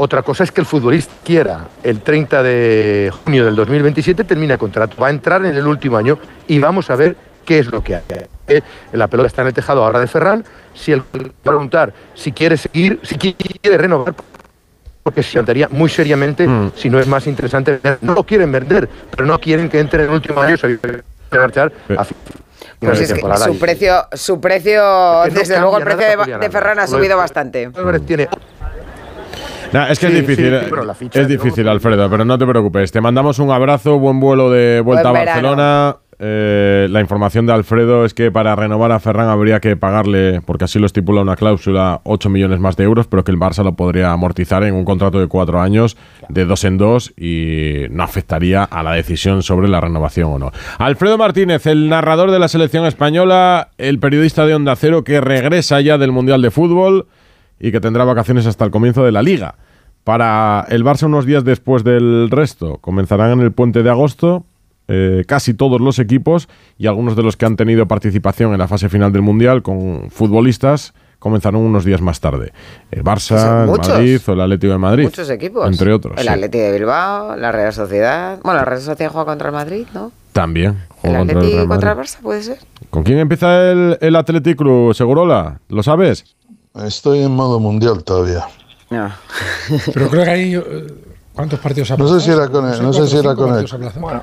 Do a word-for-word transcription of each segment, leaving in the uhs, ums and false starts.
Otra cosa es que el futbolista quiera el treinta de junio del dos mil veintisiete termina el contrato, va a entrar en el último año y vamos a ver qué es lo que hay. La pelota está en el tejado ahora de Ferran. Si él va a preguntar si quiere seguir, si quiere renovar, porque se plantearía muy seriamente mm. si no es más interesante. No lo quieren vender, pero no quieren que entre en el último año y marchar a fin. Pues es que su precio, su precio desde luego el precio de, de Ferran ha subido bastante. Tiene Nah, es que sí, es difícil, sí, sí, es difícil, Alfredo, pero no te preocupes. Te mandamos un abrazo, buen vuelo de vuelta buen a Barcelona. Eh, la información de Alfredo es que para renovar a Ferran habría que pagarle, porque así lo estipula una cláusula, ocho millones más de euros, pero que el Barça lo podría amortizar en un contrato de cuatro años, de dos en dos, y no afectaría a la decisión sobre la renovación o no. Alfredo Martínez, el narrador de la selección española, el periodista de Onda Cero que regresa ya del Mundial de Fútbol y que tendrá vacaciones hasta el comienzo de la Liga. Para el Barça unos días después del resto. Comenzarán en el puente de agosto eh, casi todos los equipos y algunos de los que han tenido participación en la fase final del Mundial con futbolistas comenzarán unos días más tarde. El Barça, el Madrid o el Atlético de Madrid. Muchos equipos. Entre otros. El sí. Atlético de Bilbao, la Real Sociedad. Bueno, la Real Sociedad juega contra el Madrid, ¿no? También. ¿El Atlético contra, contra el Barça puede ser? ¿Con quién empieza el, el Athletic Club, Segurola? ¿Lo sabes? Estoy en modo mundial todavía. No. Pero creo que ahí ¿cuántos partidos ha No sé si era con él, no sé si era con él. Bueno,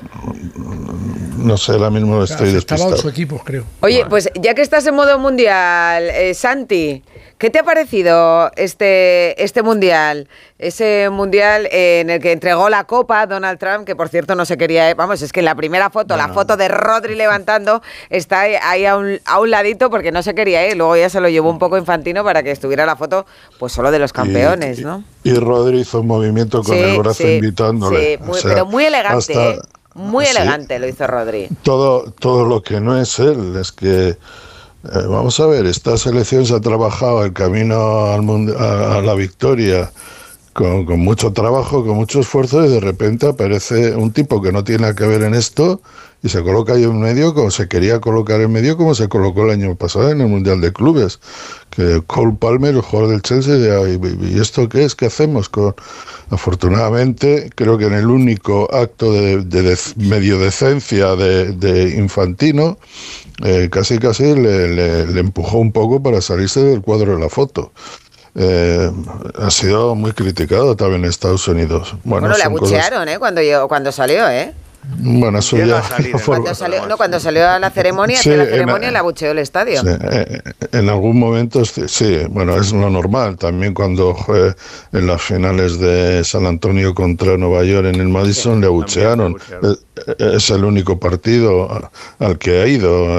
no sé, ahora mismo lo estoy despistado. Estaba ocho equipos, creo. Oye, bueno. pues ya que estás en modo mundial, eh, Santi, ¿qué te ha parecido este, este mundial? Ese mundial en el que entregó la copa Donald Trump, que por cierto no se quería... Vamos, es que en la primera foto, no, la foto de Rodri levantando, está ahí a un, a un ladito porque no se quería ir. Luego ya se lo llevó un poco Infantino para que estuviera la foto pues solo de los campeones, y, ¿no? Y Rodri hizo un movimiento con sí, el brazo sí, invitándole. Sí, muy, o sea, pero muy elegante, hasta, ¿eh? Muy elegante sí, lo hizo Rodri. Todo, todo lo que no es él, es que... Eh, vamos a ver, esta selección se ha trabajado el camino al mundo, a, a la victoria con, con mucho trabajo, con mucho esfuerzo, y de repente aparece un tipo que no tiene nada que ver en esto y se coloca ahí en medio como se quería colocar en medio, como se colocó el año pasado en el Mundial de Clubes, que Cole Palmer, el jugador del Chelsea, ¿y, y esto qué es? ¿Qué hacemos? Con... Afortunadamente, creo que en el único acto de, de, de medio decencia de, de Infantino, eh, casi casi le, le, le empujó un poco para salirse del cuadro de la foto. Eh, ha sido muy criticado también en Estados Unidos. Bueno, bueno le abuchearon, cosas... ¿eh? Cuando, yo, cuando salió, ¿eh? Bueno, eso ya... No cuando, salió, no, cuando salió a la ceremonia, sí, la ceremonia en, le abucheó el estadio. Sí, en algún momento, sí, bueno, es lo normal. También cuando fue en las finales de San Antonio contra Nueva York en el Madison, sí, le abuchearon. Es el único partido al que ha ido.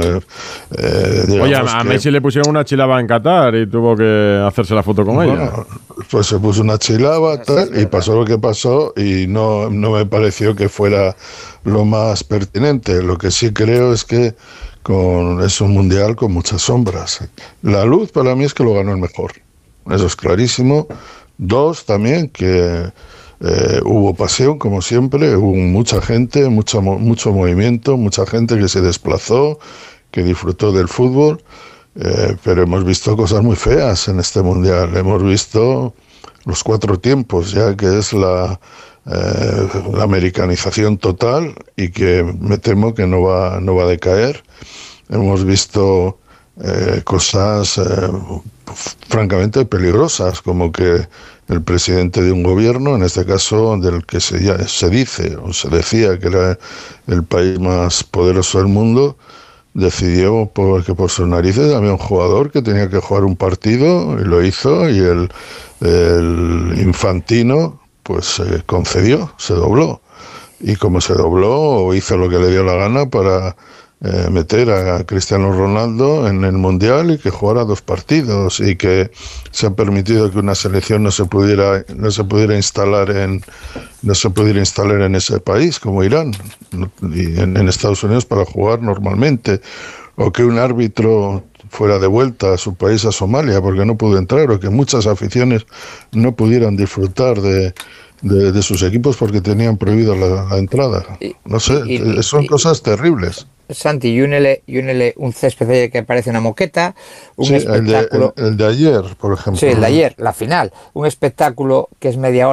Eh, Oye, a que... Messi le pusieron una chilaba en Qatar y tuvo que hacerse la foto con bueno, ella. Pues se puso una chilaba tal, y pasó lo que pasó y no, no me pareció que fuera lo más pertinente. Lo que sí creo es que con, es un mundial con muchas sombras. La luz para mí es que lo ganó el mejor. Eso es clarísimo. Dos, también que eh, hubo pasión, como siempre. Hubo mucha gente, mucho, mucho movimiento, mucha gente que se desplazó, que disfrutó del fútbol. Eh, pero hemos visto cosas muy feas en este mundial. Hemos visto los cuatro tiempos, ya que es la... Eh, la americanización total y que me temo que no va, no va a decaer. Hemos visto eh, cosas eh, francamente peligrosas, como que el presidente de un gobierno, en este caso del que se, ya, se dice o se decía que era el país más poderoso del mundo, decidió por, que por sus narices había un jugador que tenía que jugar un partido y lo hizo, y el, el Infantino pues se eh, concedió, se dobló. Y como se dobló, hizo lo que le dio la gana para eh, meter a Cristiano Ronaldo en el Mundial y que jugara dos partidos, y que se ha permitido que una selección no se pudiera no se pudiera instalar en no se pudiera instalar en ese país como Irán y en, en Estados Unidos para jugar normalmente, o que un árbitro fuera de vuelta a su país, a Somalia, porque no pudo entrar, o que muchas aficiones no pudieran disfrutar de, de, de sus equipos porque tenían prohibido la, la entrada. No sé, y, y, son y, cosas terribles. Santi, y únele, y únele un césped que parece una moqueta, un sí, espectáculo... El de, el, el de ayer, por ejemplo. Sí, el de ayer, la final. Un espectáculo que es media hora